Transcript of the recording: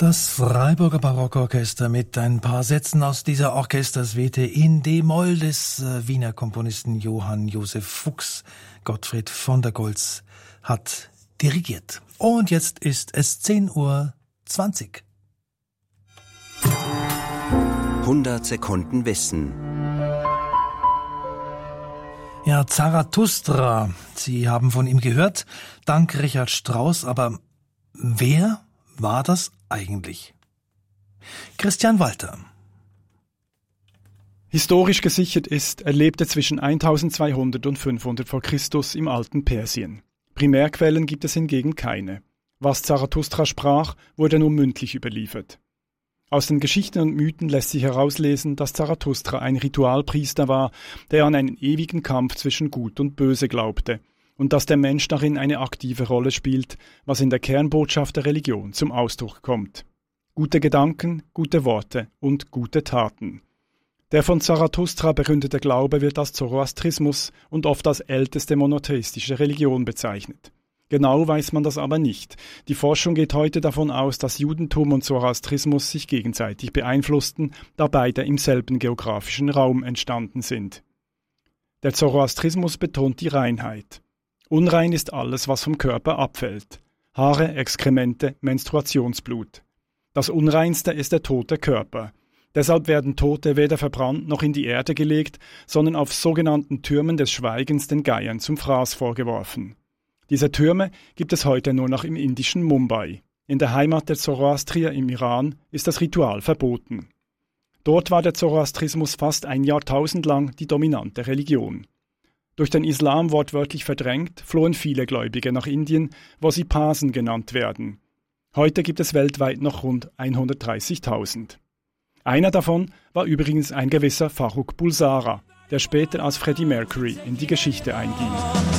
Das Freiburger Barockorchester mit ein paar Sätzen aus dieser Orchestersuite in D-Moll des Wiener Komponisten Johann Josef Fuchs. Gottfried von der Goltz hat dirigiert. Und jetzt ist es 10:20 Uhr. 100 Sekunden Wissen. Ja, Zarathustra. Sie haben von ihm gehört, dank Richard Strauss. Aber wer war das eigentlich? Christian Walter. Historisch gesichert ist, er lebte zwischen 1200 und 500 vor Christus im alten Persien. Primärquellen gibt es hingegen keine. Was Zarathustra sprach, wurde nur mündlich überliefert. Aus den Geschichten und Mythen lässt sich herauslesen, dass Zarathustra ein Ritualpriester war, der an einen ewigen Kampf zwischen Gut und Böse glaubte und dass der Mensch darin eine aktive Rolle spielt, was in der Kernbotschaft der Religion zum Ausdruck kommt. Gute Gedanken, gute Worte und gute Taten. Der von Zarathustra begründete Glaube wird als Zoroastrismus und oft als älteste monotheistische Religion bezeichnet. Genau weiß man das aber nicht. Die Forschung geht heute davon aus, dass Judentum und Zoroastrismus sich gegenseitig beeinflussten, da beide im selben geografischen Raum entstanden sind. Der Zoroastrismus betont die Reinheit. Unrein ist alles, was vom Körper abfällt. Haare, Exkremente, Menstruationsblut. Das Unreinste ist der tote Körper. Deshalb werden Tote weder verbrannt noch in die Erde gelegt, sondern auf sogenannten Türmen des Schweigens den Geiern zum Fraß vorgeworfen. Diese Türme gibt es heute nur noch im indischen Mumbai. In der Heimat der Zoroastrier im Iran ist das Ritual verboten. Dort war der Zoroastrismus fast ein Jahrtausend lang die dominante Religion. Durch den Islam wortwörtlich verdrängt, flohen viele Gläubige nach Indien, wo sie Parsen genannt werden. Heute gibt es weltweit noch rund 130.000. Einer davon war übrigens ein gewisser Farrukh Bulsara, der später als Freddie Mercury in die Geschichte einging.